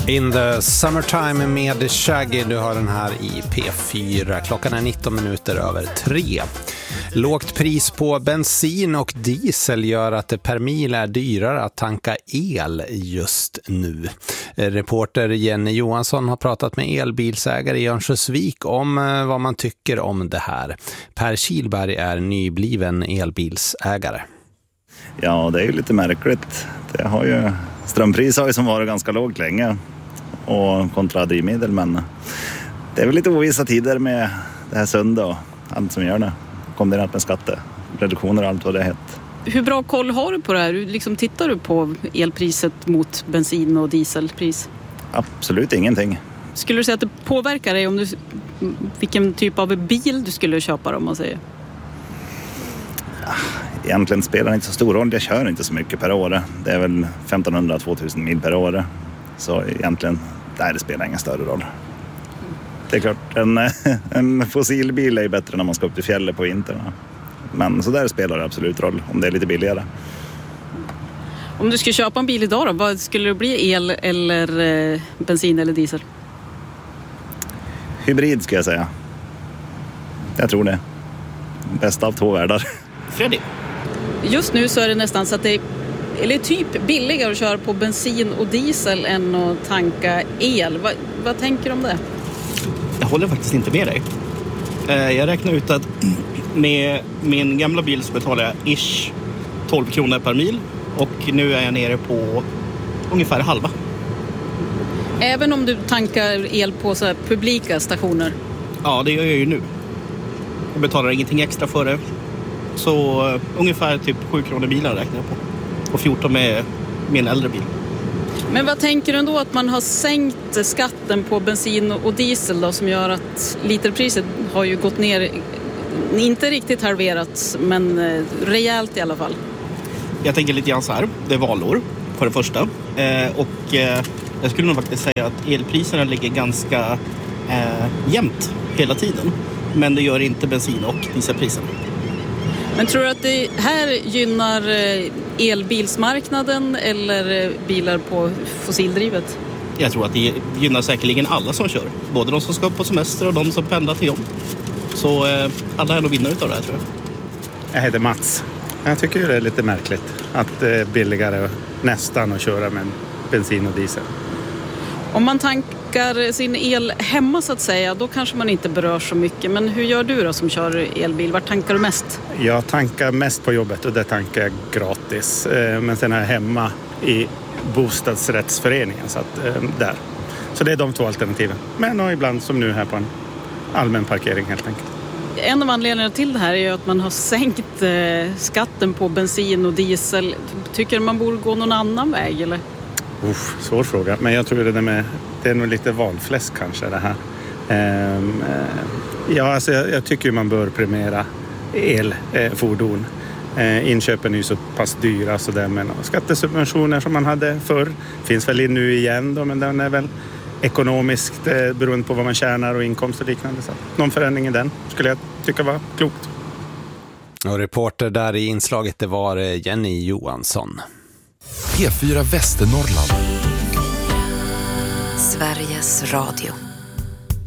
In the Summertime med Shaggy, du har den här i P4. Klockan är 19 minuter över 3. Lågt pris på bensin och diesel gör att det per mil är dyrare att tanka el just nu. Reporter Jenny Johansson har pratat med elbilsägare i Örnsköldsvik om vad man tycker om det här. Per Kilberg är nybliven elbilsägare. Ja, det är ju lite märkligt. Strömpris har ju som varit ganska lågt länge och kontra drivmedel, men det är väl lite ovissa tider med det här söndag och allt som gör det. Kombinerat med skattereduktioner och allt vad det heter. Hur bra koll har du på det här? Tittar du på elpriset mot bensin- och dieselpris? Absolut ingenting. Skulle du säga att det påverkar dig vilken typ av bil du skulle köpa om man säger? Egentligen spelar det inte så stor roll. Jag kör inte så mycket per år. Det är väl 1500-2000 mil per år. Så egentligen, det spelar ingen större roll. Det är klart, en fossilbil är bättre när man ska upp till fjället på vintern. Men så där spelar det absolut roll om det är lite billigare. Om du skulle köpa en bil idag då, vad skulle det bli, el eller bensin eller diesel? Hybrid ska jag säga. Jag tror det. Bästa av två världar. Fredrik? Just nu så är det nästan så att det är typ billigare att köra på bensin och diesel än att tanka el. Vad tänker du om det? Jag håller faktiskt inte med dig. Jag räknar ut att med min gamla bil så betalar jag 12 kronor per mil. Och nu är jag nere på ungefär halva. Även om du tankar el på så här publika stationer? Ja, det gör jag ju nu. Jag betalar ingenting extra för det. Så ungefär typ 7 kronor bilen räknar jag på. Och 14 med min äldre bil. Men vad tänker du ändå att man har sänkt skatten på bensin och diesel då, som gör att literpriset har ju gått ner, inte riktigt halverats, men rejält i alla fall? Jag tänker lite grann så här. Det är valår för det första. Jag skulle nog faktiskt säga att elpriserna ligger ganska jämnt hela tiden. Men det gör inte bensin- och dieselpriserna. Men tror du att det här gynnar elbilsmarknaden eller bilar på fossildrivet? Jag tror att det gynnar säkerligen alla som kör. Både de som ska på semester och de som pendlar till jobb. Så alla är nog vinnare utav det här, tror jag. Jag heter Mats. Jag tycker ju det är lite märkligt att det är billigare nästan att köra med bensin och diesel. Om man tankar sin el hemma så att säga, då kanske man inte berör så mycket. Men hur gör du då som kör elbil? Var tankar du mest? Jag tankar mest på jobbet och det tankar jag gratis. Men sen är jag hemma i bostadsrättsföreningen, så att där. Så det är de två alternativen. Men och ibland som nu här på en allmän parkering helt enkelt. En av anledningarna till det här är ju att man har sänkt skatten på bensin och diesel. Tycker du man borde gå någon annan väg eller? Svår fråga, men jag tror det är nog lite valfläsk kanske det här. Alltså jag tycker man bör premiera elfordon. Inköpen är ju så pass dyra så där, men skattesubventioner som man hade förr finns väl nu igen då, men den är väl ekonomiskt beroende på vad man tjänar och inkomst och liknande. Så någon förändring i den skulle jag tycka var klokt. Och reporter där i inslaget, det var Jenny Johansson. P4 Västernorrland. Sveriges Radio.